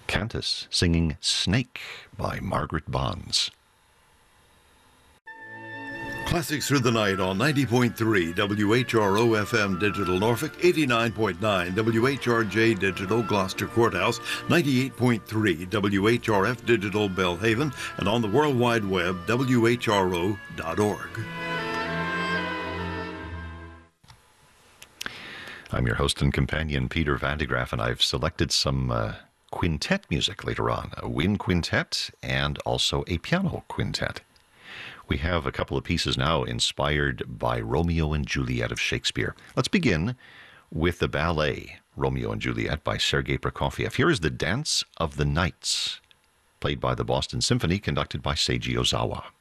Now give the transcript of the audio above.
Cantus singing Snake by Margaret Bonds. Classics Through the Night on 90.3 WHRO FM Digital Norfolk, 89.9 WHRJ Digital Gloucester Courthouse, 98.3 WHRF Digital Belhaven, and on the World Wide Web, WHRO.org. I'm your host and companion, Peter Van de Graaff, and I've selected some quintet music later on, a wind quintet and also a piano quintet. We have a couple of pieces now inspired by Romeo and Juliet of Shakespeare. Let's begin with the ballet, Romeo and Juliet by Sergei Prokofiev. Here is the Dance of the Knights, played by the Boston Symphony, conducted by Seiji Ozawa.